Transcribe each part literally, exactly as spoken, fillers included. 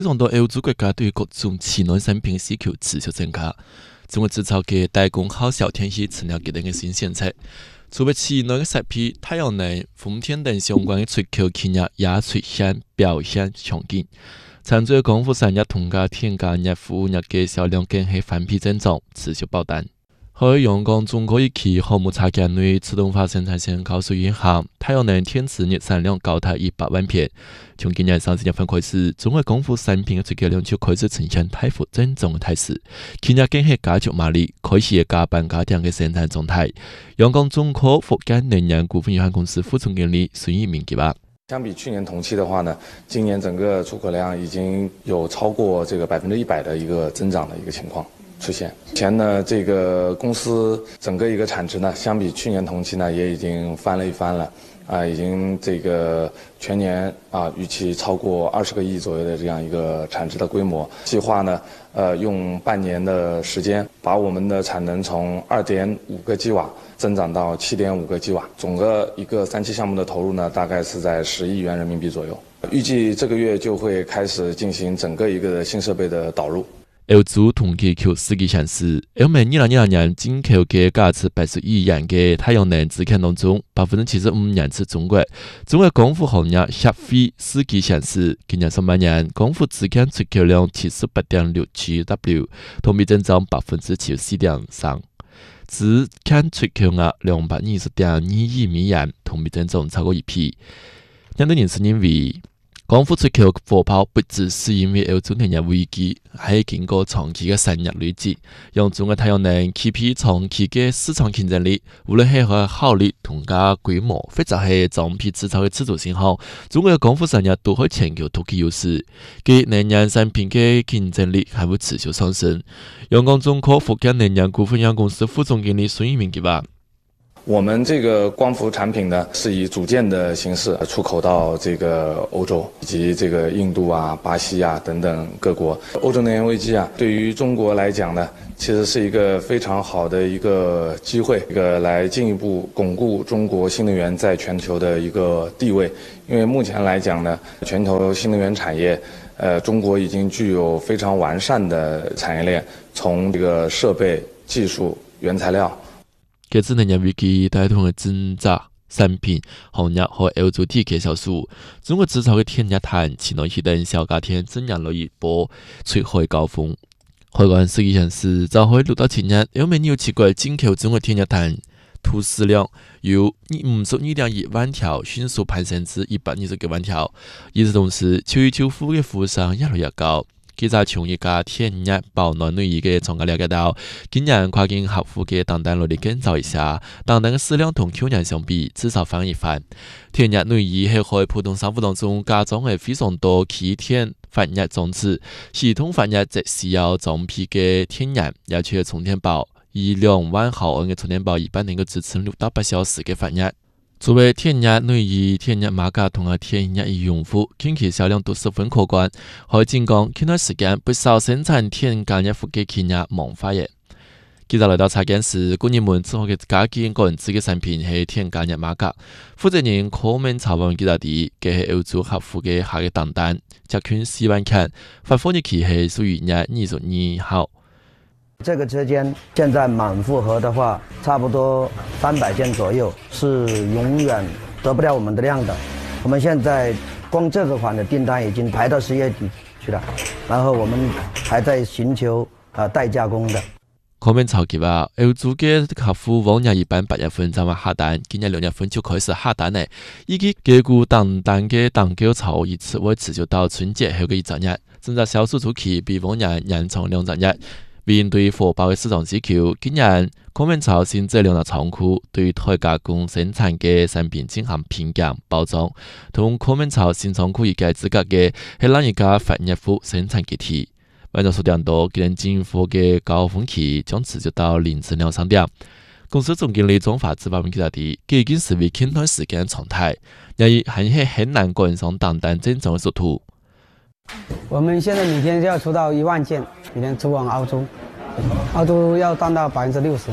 非常多欧洲国家对于各种气暖产品的需求持续增加，中国制造嘅代工好小天气成了佢哋嘅新选择。除了气暖嘅设备、太阳能、风电等相关嘅出口企业也出现表现强劲。参最光伏产业同價天價業服務業嘅銷量更係反比增長，持續爆單。可以用講中國一期項目插件內自動化生產線告訴銀行，太陽能天池日產量高達一百萬片。從今年上市年份開始，中國光伏產品嘅出口量就開始呈現大幅增長嘅態勢。企業更係加速馬力，開始加班加點嘅生產狀態。陽光中科福建能源股份有限公司副總經理孫一鳴講話。 相比去年同期的話呢，今年整個出口量已經有超過這個百分之一百的一個增長的一個情況出現。前呢，這個公司整個一個產值呢，相比去年同期呢，也已經翻了一番了，啊，已經這個全年啊預期超過二十個億左右的這樣一個產值的規模。計劃呢，呃，用半年的時間，把我們的產能從二點五個吉瓦增長到七點五個吉瓦，總個一個三期項目的投入呢，大概是在十億元人民幣左右。預計這個月就會開始進行整個一個新設備的導入。 歐洲統計局司機顯示，歐美二零二零年進口嘅價值八十億元嘅太陽能資產當中，百分之七十五源自中國。中國光伏行業協會司機顯示，今年上半年光伏資產出口量七十八點六七 W， 同比增長百分之七十四點三。資產出口額兩百二十點二億美元，同比增長超過一倍。相對人士認為，光伏出口火爆不只是因為歐洲能源危機，還經過長期嘅產業累積，讓中國太陽能企業長期嘅市場競爭力，無論係佢效率同加規模，或者係裝備製造嘅自主性好，中國嘅光伏產業都可以全球突起優勢，佢能源產品嘅競爭力還會持續上升。陽光中科福建能源股份有限公司副總經理孫一鳴講話。 我們這個光伏產品呢，是以組件的形式出口到這個歐洲以及這個印度啊、巴西啊等等各國。歐洲能源危機啊，對於中國來講呢，其實是一個非常好的一個機會，一個來進一步鞏固中國新能源在全球的一個地位。因為目前來講呢，全球新能源產業，呃，中國已經具有非常完善的產業鏈，從這個設備、技術、原材料。 截至能源危機帶動嘅掙扎產品行業和歐洲地區銷售，中國製造嘅天然炭、氣暖氣等小家電增長了一波出海高峰。海關數據顯示，早喺六到七日，歐美有七國進口中國天然炭吐司量由五十二點一萬條迅速攀升至一百二十九萬條。與此同時，秋衣秋褲嘅服務商越來越高。記者從一家天然保暖內衣嘅廠家了解到，今年跨境客戶嘅訂單率更早一下，訂單嘅數量同去年相比至少翻一番。天然內衣係喺普通商戶當中加裝嘅非常多氣天發熱裝置，系統發熱則需要裝備嘅天然，而且充電寶以兩萬毫安嘅充電寶一般能夠支持六到八小時嘅發熱。作為天然內衣、天然馬甲同埋天然衣用戶，近期銷量都十分可觀。可以講，近段時間不少生產天然衣服嘅企業忙發熱。記者來到查檢時，顧人們之後嘅家件個人自嘅產品係天然衣馬甲。負責人柯明查問記者啲，嘅係歐洲客戶嘅下嘅訂單，價款四萬元，發貨日期係屬於廿二十二號。 這個車間現在滿負荷的話，差不多三百件左右，是永遠得不了我們的量的。我們現在光這個款的訂單已經排到十月底去了，然後我們還在尋求啊代加工的。 後面超級話，歐洲嘅客戶往年一般八月份就話下單，今年六月份就開始下單咧。以及結果訂單嘅訂購潮一直會持續到春節後嘅一整日，正在銷售周期比往年延長兩整日。為應對火爆嘅市場需求，今年柯明朝新設兩個倉庫，對台加工生產嘅產品進行品檢包裝。同柯明朝新倉庫一家資格嘅係另一家發熱服生產基地。晚上十點多，今年進貨嘅高峰期將持續到凌晨兩三點。公司總經理莊法子話：俾記者啲，已經是為近段時間常態，由於還係很難趕上訂單增長嘅速度。 我們現在每天就要出到一萬件，每天出往澳洲，澳洲要佔到百分之六十。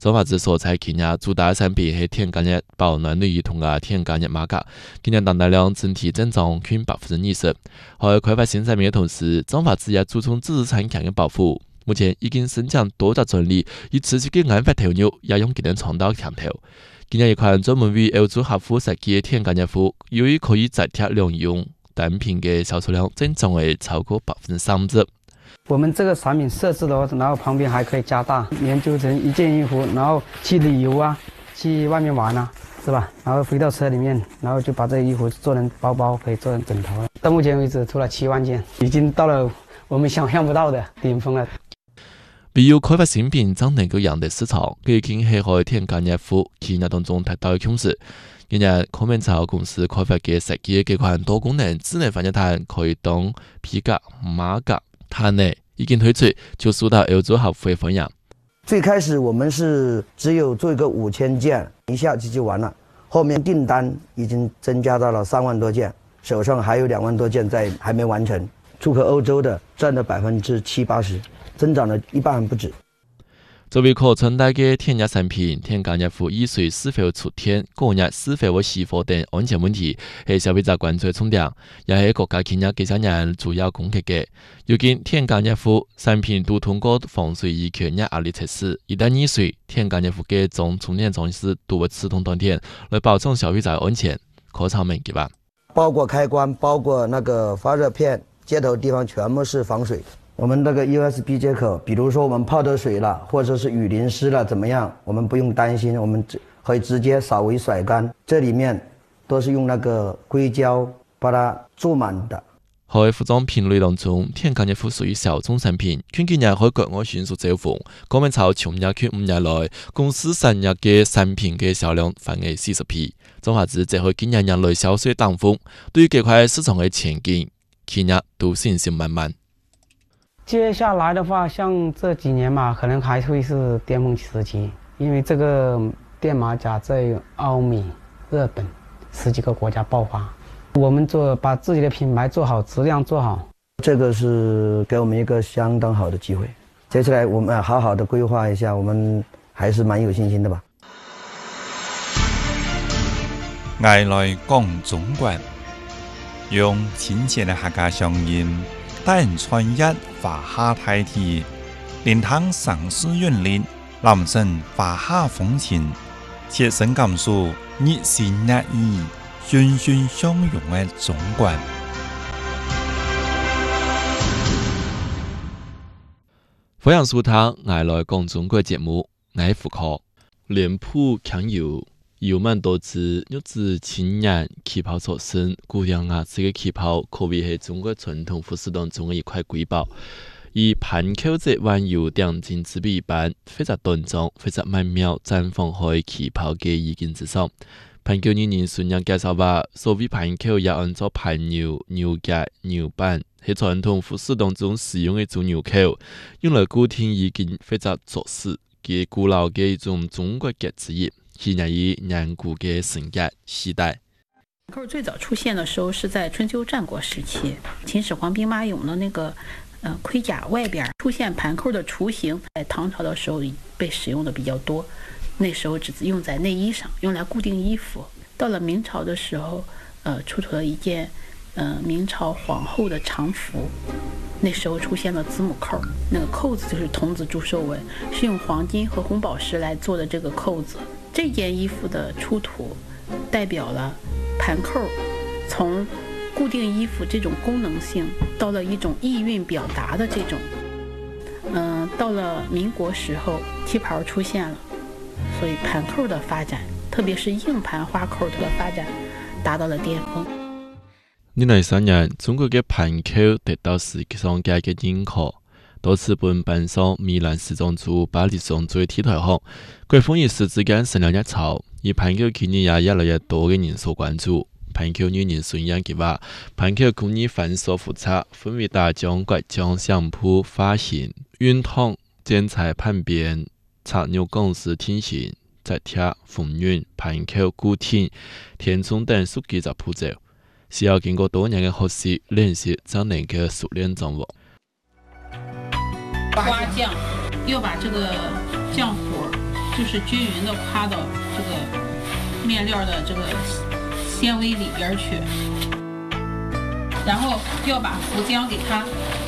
总法子所采今年主打产品是天干日保暖内衣同啊天干日马甲，今年单单量整体增长近百分之二十。在开发新产品的同时，总法子也注重知识产权的保护。目前已经申请多家专利，以持续的研发投入，也用技能创造强头。今年一款专门为欧洲客户设计的天干日服，由于可以再贴两用。单品的销售量增长为超过百分之三十。 我们这个产品设置的话，然后旁边还可以加大，研究成一件衣服，然后去旅游啊，去外面玩啊，是吧？然后回到车里面，然后就把这个衣服做成包包，可以做成枕头了。到目前为止，出了七万件，已经到了我们想象不到的顶峰了。 比如开发新品怎能够赢得市场，已经是在天干日服企业当中达到的趋势。今年康美潮公司开发嘅设计嘅款多功能智能反射毯，可以当皮革、马甲、毯内已经推出，就受到欧洲客户的欢迎。 最开始我们是只有做一个五千件，一下子就完了。后面订单已经增加到了三万多件，手上还有两万多件在还没完成。出口欧洲的占了百分之七八十，增长了一半还不止。 作为可穿戴的天日产品，天干日服易碎是否出天、过热是否会熄火等安全问题，是消费者关注的重点，也是国家今年几十年主要攻击的。如今天干日服产品都通过防水易缺热压力测试，一旦易碎，天干日服嘅总充电装置都会自动断电，来保障消费者安全。可长门给吧？ 包括开关，包括那个发热片，接头地方全部是防水。我们那个 U S B 接口，比如说我们泡的水了，或者是雨淋湿了，怎么样？我们不用担心，我们可以直接稍微甩干。这里面都是用那个硅胶把它注满的。 在服装品类当中，天干日服属于小众产品，近几年在国外迅速走红。国民潮从廿去五年来，公司三日嘅产品嘅销量翻了四十倍。总法子这回今年年来销售当风，对于这块市场的前景，企业都信心满满。 接下来的话，像这几年嘛，可能还会是巅峰时期，因为这个电马甲在欧美、日本十几个国家爆发。我们做把自己的品牌做好，质量做好， 这个是给我们一个相当好的机会。接下来我们好好的规划一下，我们还是蛮有信心的吧。 外来讲中国，用亲切的客家乡音。带人穿一华夏大体，连汤上市韵律，男生华夏风情，切身感受热情热意、欣欣相融的中国。 欢迎收听《爱来讲中国》节目，我是胡可。脸谱强油，油满多姿，玉质轻软，旗袍出身，姑娘啊，这个旗袍可谓是中国传统服饰当中的一块瑰宝。以盘扣子弯腰镶金之笔般，非常端庄，非常曼妙，绽放在旗袍的意境之上。盘扣女人顺样介绍吧，所谓盘扣也按照盘纽、纽结、纽板，是传统服饰当中使用的做纽扣，用来固定意境非常着实，给古老的一种中国结之意。纪念于远古的神节时代。 扣最早出现的时候是在春秋战国时期，秦始皇兵马俑的那个呃盔甲外边出现盘扣的雏形，在唐朝的时候被使用的比较多，那时候只用在内衣上，用来固定衣服。到了明朝的时候，呃，出土了一件呃明朝皇后的常服。那时候出现了子母扣，那个扣子就是童子祝寿纹，是用黄金和红宝石来做的这个扣子。这件衣服的出土，代表了盘扣从固定衣服这种功能性，到了一种意蕴表达的这种。嗯、呃，到了民国时候，旗袍出现了，所以盘扣的发展，特别是硬盘花扣的发展，达到了巅峰。 二零一三年，中国的盘扣得到世界上界的认可，多次被搬上米兰时装周、巴黎时装周的 T 台上。国风一时之间成了热潮，以盘扣企业也越来越多的人所关注。盘扣女人顺样嘅話，盤扣工藝繁瑣複雜，分為大將、骨將、相鋪、髮型、熨燙、剪裁、判邊、插紐鋼絲、天線、紮貼、縫熨、盤扣、固定、填充等數幾十步驟，需要經過多年的學習練習，才能夠熟練掌握。 花匠要把這個漿糊就是均匀的夸到这个面料的这个纤维里边去，然后要把浮浆给它